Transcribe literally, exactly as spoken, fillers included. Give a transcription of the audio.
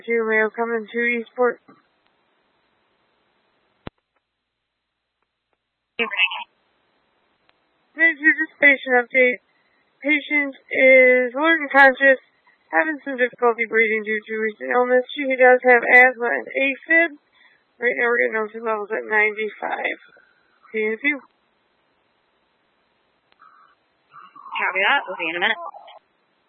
Two Mayo coming to Eastport. Major patient update. Patient is alert and conscious, having some difficulty breathing due to recent illness. She does have asthma and AFib. Right now we're getting oxygen levels at ninety-five. See you in a few. Copy that. We'll see you in a minute.